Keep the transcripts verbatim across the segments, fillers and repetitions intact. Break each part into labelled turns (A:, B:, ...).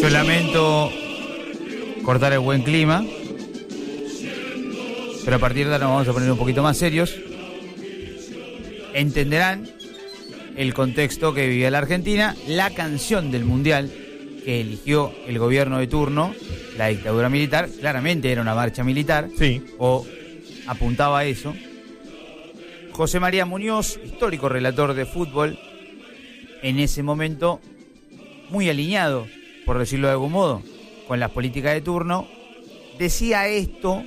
A: Yo lamento cortar el buen clima, pero a partir de ahora nos vamos a poner un poquito más serios. Entenderán el contexto que vivía la Argentina. La canción del Mundial que eligió el gobierno de turno, la dictadura militar, claramente era una marcha militar,
B: sí,
A: o apuntaba a eso. José María Muñoz, histórico relator de fútbol, en ese momento muy alineado, por decirlo de algún modo, con las políticas de turno, decía esto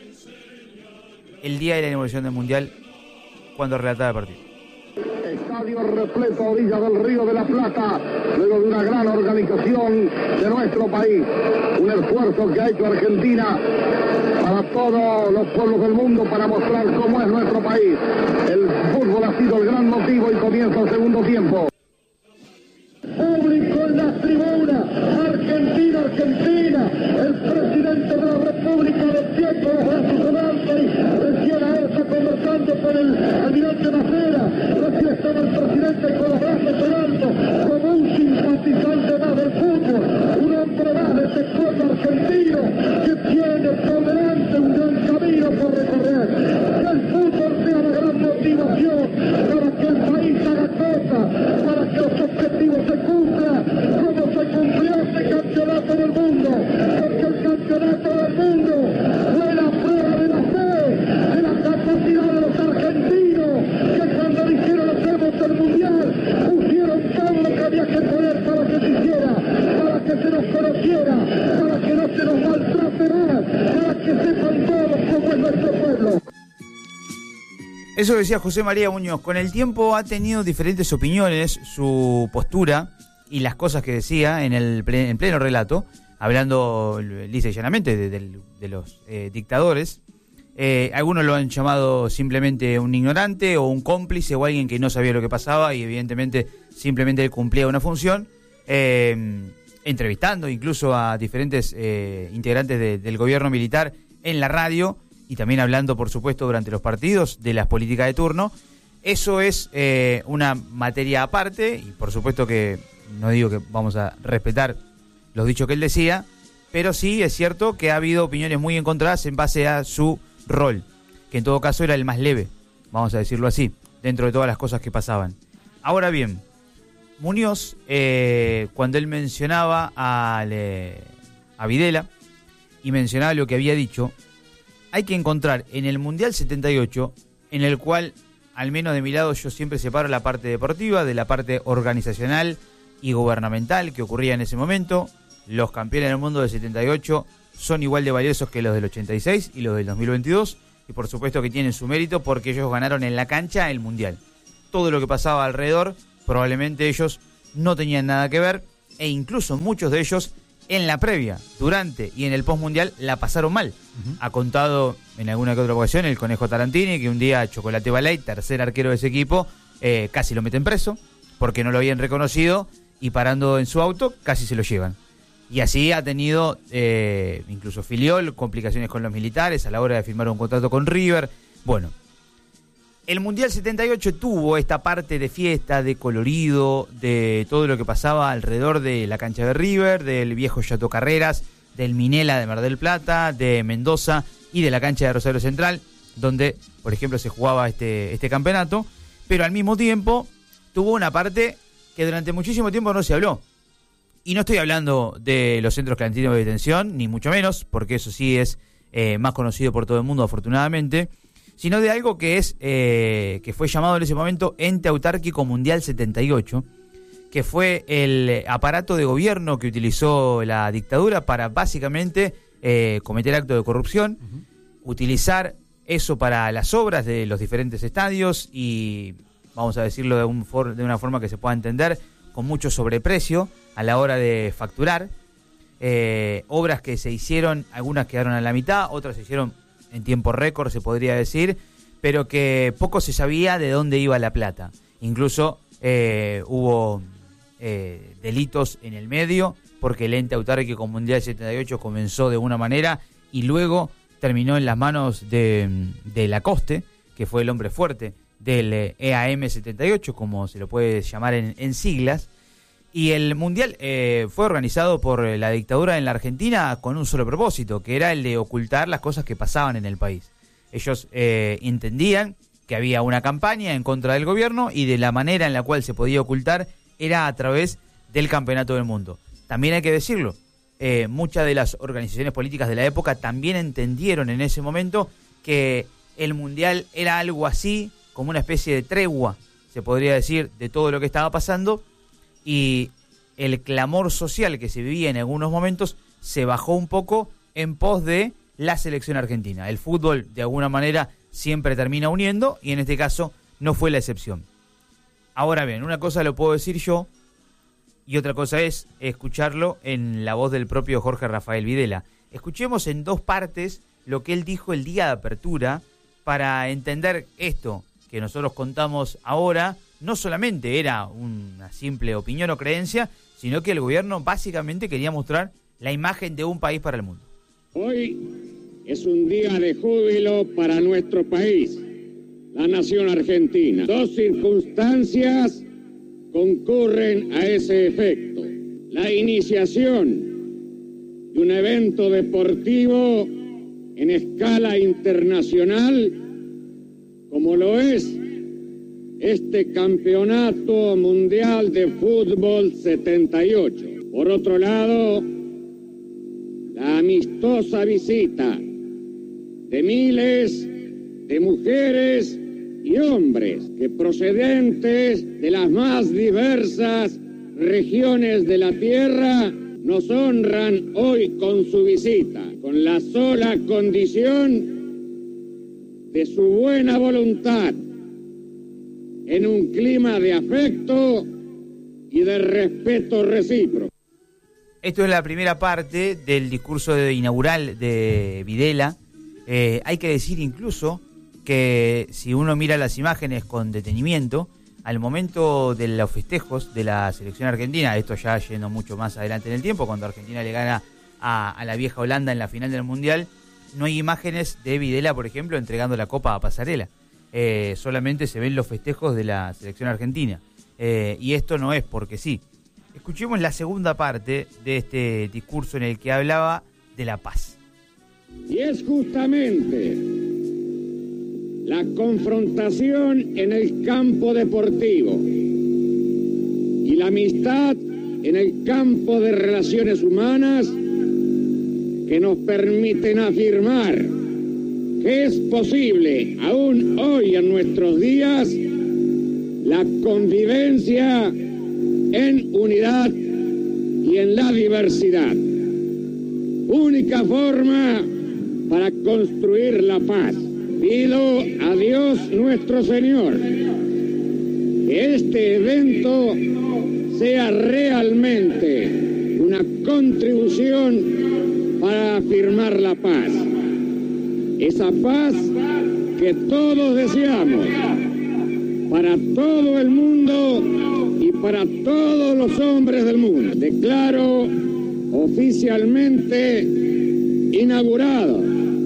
A: el día de la inauguración del Mundial cuando relataba el partido.
C: Estadio repleto a orilla del Río de la Plata, luego de una gran organización de nuestro país, un esfuerzo que ha hecho Argentina para todos los pueblos del mundo para mostrar cómo es nuestro país. El fútbol ha sido el gran motivo y comienza el segundo tiempo. Público en las tribunas, Argentina, Argentina, el presidente de la República de pie con los brazos en alto y recién ahora está conversando con el almirante Macera, recién estaba el presidente con los brazos en alto, como un simpatizante más del fútbol, un hombre más de este pueblo argentino que tiene por delante un gran camino por recorrer. Que el fútbol sea la gran motivación para que el país haga cosas, para que los objetivos se cumplan, como se cumplió este campeonato del mundo, porque el campeonato del mundo fue la prueba de la fe, de la capacidad de los argentinos, que cuando dijeron hacemos el mundial, pusieron todo lo que había que poner para que se hiciera, para que se nos conociera, para que no se nos maltrate más, para que sepan todos cómo es nuestro pueblo.
A: Eso decía José María Muñoz. Con el tiempo ha tenido diferentes opiniones, su postura y las cosas que decía en el ple- en pleno relato, hablando lisa y llanamente de, de, de los eh, dictadores. Eh, algunos lo han llamado simplemente un ignorante o un cómplice o alguien que no sabía lo que pasaba y evidentemente simplemente él cumplía una función, eh, entrevistando incluso a diferentes eh, integrantes de, del gobierno militar en la radio y también hablando, por supuesto, durante los partidos de las políticas de turno. Eso es eh, una materia aparte y por supuesto que no digo que vamos a respetar los dichos que él decía, pero sí es cierto que ha habido opiniones muy encontradas en base a su rol, que en todo caso era el más leve, vamos a decirlo así, dentro de todas las cosas que pasaban. Ahora bien, Muñoz, eh, cuando él mencionaba a, le, a Videla y mencionaba lo que había dicho, hay que encontrar en el Mundial setenta y ocho, en el cual, al menos de mi lado, yo siempre separo la parte deportiva de la parte organizacional y gubernamental que ocurría en ese momento. Los campeones del mundo del setenta y ocho son igual de valiosos que los del ochenta y seis y los del dos mil veintidós, y por supuesto que tienen su mérito porque ellos ganaron en la cancha el Mundial. Todo lo que pasaba alrededor, probablemente ellos no tenían nada que ver, e incluso muchos de ellos en la previa, durante y en el postmundial la pasaron mal. Uh-huh. Ha contado en alguna que otra ocasión el Conejo Tarantini que un día Chocolate Balay, tercer arquero de ese equipo, eh, casi lo meten preso porque no lo habían reconocido y parando en su auto casi se lo llevan. Y así ha tenido eh, incluso Filiol complicaciones con los militares a la hora de firmar un contrato con River. Bueno, el Mundial setenta y ocho tuvo esta parte de fiesta, de colorido, de todo lo que pasaba alrededor de la cancha de River, del viejo Chateau Carreras, del Minela de Mar del Plata, de Mendoza y de la cancha de Rosario Central, donde, por ejemplo, se jugaba este, este campeonato, pero al mismo tiempo tuvo una parte que durante muchísimo tiempo no se habló. Y no estoy hablando de los centros clandestinos de detención, ni mucho menos, porque eso sí es eh, más conocido por todo el mundo, afortunadamente, sino de algo que es eh, que fue llamado en ese momento Ente Autárquico Mundial setenta y ocho, que fue el aparato de gobierno que utilizó la dictadura para básicamente eh, cometer actos de corrupción, uh-huh. utilizar eso para las obras de los diferentes estadios y, vamos a decirlo de, un for- de una forma que se pueda entender, con mucho sobreprecio a la hora de facturar. Eh, obras que se hicieron, algunas quedaron a la mitad, otras se hicieron en tiempo récord, se podría decir, pero que poco se sabía de dónde iba la plata. Incluso eh, hubo eh, delitos en el medio, porque el Ente Autárquico Mundial setenta y ocho comenzó de una manera y luego terminó en las manos de, de Lacoste, que fue el hombre fuerte del E A M setenta y ocho, como se lo puede llamar en, en siglas, Y el Mundial eh, fue organizado por la dictadura en la Argentina con un solo propósito, que era el de ocultar las cosas que pasaban en el país. Ellos eh, entendían que había una campaña en contra del gobierno y de la manera en la cual se podía ocultar era a través del Campeonato del Mundo. También hay que decirlo, eh, muchas de las organizaciones políticas de la época también entendieron en ese momento que el Mundial era algo así, como una especie de tregua, se podría decir, de todo lo que estaba pasando, y el clamor social que se vivía en algunos momentos se bajó un poco en pos de la selección argentina. El fútbol, de alguna manera, siempre termina uniendo, y en este caso no fue la excepción. Ahora bien, una cosa lo puedo decir yo, y otra cosa es escucharlo en la voz del propio Jorge Rafael Videla. Escuchemos en dos partes lo que él dijo el día de apertura para entender esto que nosotros contamos ahora. No solamente era una simple opinión o creencia, sino que el gobierno básicamente quería mostrar la imagen de un país para el mundo.
B: Hoy es un día de júbilo para nuestro país, la nación argentina. Dos circunstancias concurren a ese efecto. La iniciación de un evento deportivo en escala internacional, como lo es este Campeonato Mundial de Fútbol setenta y ocho. Por otro lado, la amistosa visita de miles de mujeres y hombres que procedentes de las más diversas regiones de la tierra nos honran hoy con su visita, con la sola condición de su buena voluntad, en un clima de afecto y de respeto recíproco.
A: Esto es la primera parte del discurso de inaugural de Videla. Eh, hay que decir incluso que si uno mira las imágenes con detenimiento, al momento de los festejos de la selección argentina, esto ya yendo mucho más adelante en el tiempo, cuando Argentina le gana a, a la vieja Holanda en la final del Mundial, no hay imágenes de Videla, por ejemplo, entregando la copa a Pasarela. Eh, solamente se ven los festejos de la selección argentina. Eh, y esto no es porque sí. Escuchemos la segunda parte de este discurso en el que hablaba de la paz.
B: Y es justamente la confrontación en el campo deportivo y la amistad en el campo de relaciones humanas que nos permiten afirmar que es posible, aún hoy en nuestros días, la convivencia en unidad y en la diversidad. Única forma para construir la paz. Pido a Dios nuestro Señor que este evento sea realmente una contribución para afirmar la paz. Esa paz que todos deseamos para todo el mundo y para todos los hombres del mundo. Declaro oficialmente inaugurado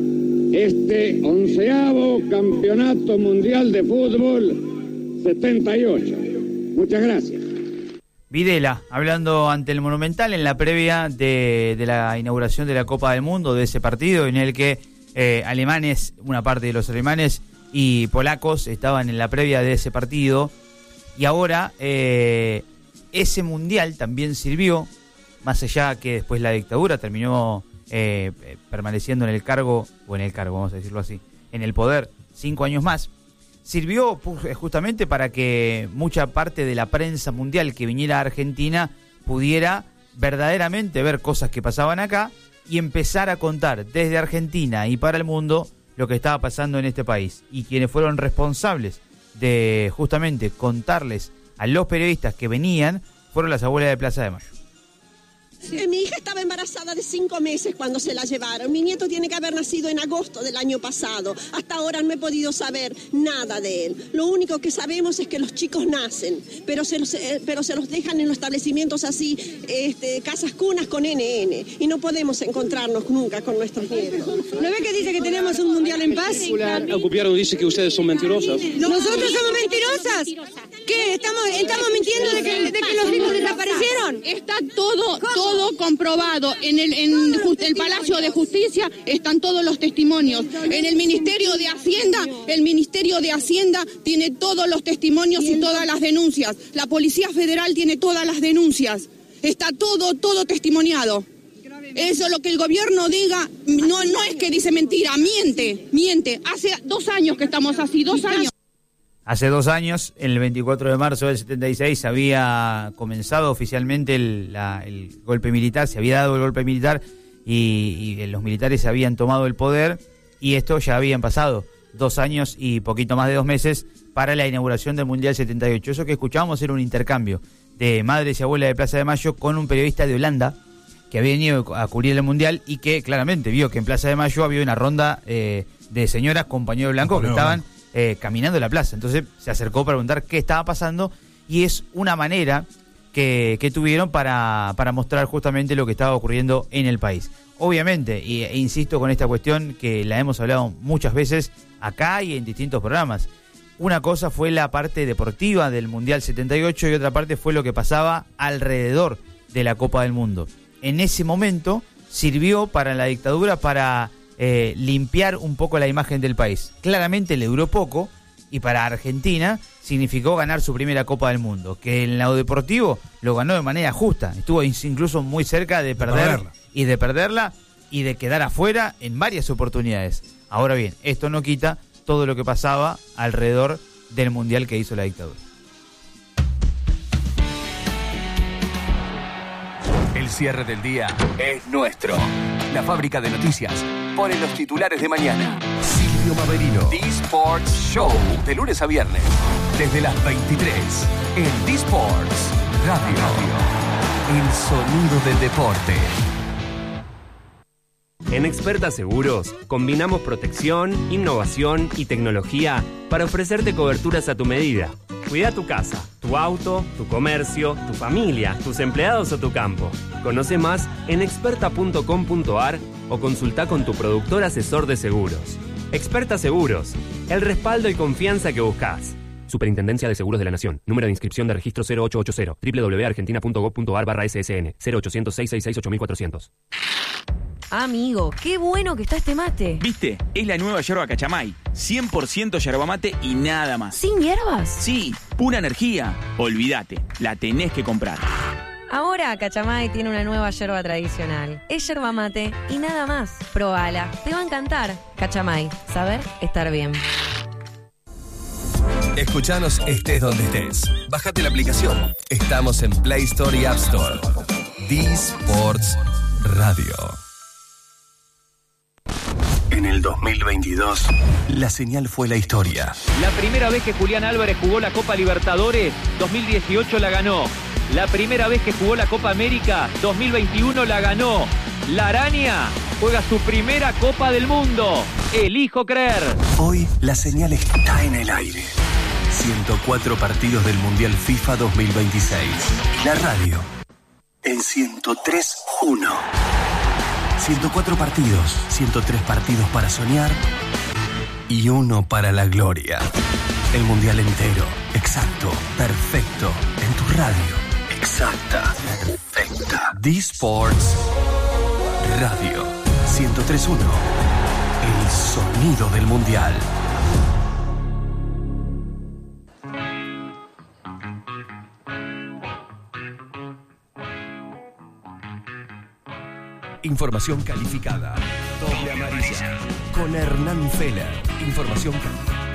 B: este onceavo Campeonato Mundial de Fútbol setenta y ocho. Muchas gracias.
A: Videla, hablando ante el Monumental en la previa de, de la inauguración de la Copa del Mundo, de ese partido en el que eh, alemanes, una parte de los alemanes y polacos estaban en la previa de ese partido. Y ahora eh, ese Mundial también sirvió, más allá que después la dictadura terminó eh, permaneciendo en el cargo, o en el cargo, vamos a decirlo así, en el poder cinco años más, sirvió justamente para que mucha parte de la prensa mundial que viniera a Argentina pudiera verdaderamente ver cosas que pasaban acá y empezar a contar desde Argentina y para el mundo lo que estaba pasando en este país. Y quienes fueron responsables de justamente contarles a los periodistas que venían fueron las abuelas de Plaza de Mayo.
D: Sí. Eh, mi hija estaba embarazada de cinco meses cuando se la llevaron. Mi nieto tiene que haber nacido en agosto del año pasado. Hasta ahora no he podido saber nada de él. Lo único que sabemos es que los chicos nacen, pero se los, eh, pero se los dejan en los establecimientos así, este, casas cunas con N N. Y no podemos encontrarnos nunca con nuestros nietos.
E: ¿No ve que dice que tenemos un mundial en paz?
F: El gobierno dice que ustedes son mentirosas.
E: ¿Nosotros somos mentirosas? ¿Qué? ¿Estamos, estamos mintiendo de que, de que los hijos desaparecieron?
G: Está todo, todo comprobado. En el, en el Palacio de Justicia están todos los testimonios. En el Ministerio de Hacienda, el Ministerio de Hacienda tiene todos los testimonios y todas las denuncias. La Policía Federal tiene todas las denuncias. Está todo, todo testimoniado. Eso es lo que el gobierno diga, no, no es que dice mentira, miente, miente. Hace dos años que estamos así, dos años.
A: Hace dos años, el veinticuatro de marzo del setenta y seis, había comenzado oficialmente el, la, el golpe militar, se había dado el golpe militar y, y los militares habían tomado el poder, y esto ya habían pasado dos años y poquito más de dos meses para la inauguración del Mundial setenta y ocho. Eso que escuchábamos era un intercambio de madres y abuelas de Plaza de Mayo con un periodista de Holanda que había venido a cubrir el Mundial y que claramente vio que en Plaza de Mayo había una ronda eh, de señoras con pañuelo blanco que estaban eh, caminando en la plaza. Entonces se acercó para preguntar qué estaba pasando, y es una manera que, que tuvieron para, para mostrar justamente lo que estaba ocurriendo en el país. Obviamente, y, e insisto con esta cuestión que la hemos hablado muchas veces acá y en distintos programas, una cosa fue la parte deportiva del Mundial setenta y ocho y otra parte fue lo que pasaba alrededor de la Copa del Mundo. En ese momento sirvió para la dictadura para eh, limpiar un poco la imagen del país. Claramente le duró poco, y para Argentina significó ganar su primera Copa del Mundo, que en lo deportivo lo ganó de manera justa. Estuvo incluso muy cerca de perder y de perderla y de quedar afuera en varias oportunidades. Ahora bien, esto no quita todo lo que pasaba alrededor del Mundial que hizo la dictadura.
H: El cierre del día es nuestro. La fábrica de noticias pone los titulares de mañana. Silvio Maverino. D-Sports Show. De lunes a viernes. Desde las veintitrés. En D-Sports Radio. El sonido del deporte.
I: En Experta Seguros, combinamos protección, innovación y tecnología para ofrecerte coberturas a tu medida. Cuida tu casa, tu auto, tu comercio, tu familia, tus empleados o tu campo. Conoce más en experta punto com punto a r o consulta con tu productor asesor de seguros. Experta Seguros, el respaldo y confianza que buscas. Superintendencia de Seguros de la Nación. Número de inscripción de registro cero ocho ocho cero. doble u doble u doble u punto argentina punto gov punto a r barra S S N. cero ochocientos, seiscientos sesenta y seis, ocho mil cuatrocientos.
J: Amigo, qué bueno que está este mate.
K: ¿Viste? Es la nueva yerba Cachamay. cien por ciento yerba mate y nada más.
J: ¿Sin hierbas?
K: Sí, pura energía. Olvídate, la tenés que comprar.
J: Ahora Cachamay tiene una nueva yerba tradicional. Es yerba mate y nada más. Probala, te va a encantar. Cachamay, saber estar bien.
H: Escuchanos estés donde estés. Bájate la aplicación. Estamos en Play Store y App Store. D-Sports Radio. En el dos mil veintidós, la señal fue la historia.
L: La primera vez que Julián Álvarez jugó la Copa Libertadores, dos mil dieciocho la ganó. La primera vez que jugó la Copa América, dos mil veintiuno la ganó. La Araña juega su primera Copa del Mundo. Elijo creer.
H: Hoy la señal está en el aire. ciento cuatro partidos del Mundial FIFA dos mil veintiséis. Y la radio en ciento tres punto uno. ciento cuatro partidos, ciento tres partidos para soñar y uno para la gloria. El Mundial entero, exacto, perfecto, en tu radio. Exacta, perfecta. D-Sports Radio ciento tres punto uno. El sonido del Mundial. Información calificada. Doble amarilla. Con Hernán Feller. Información calificada.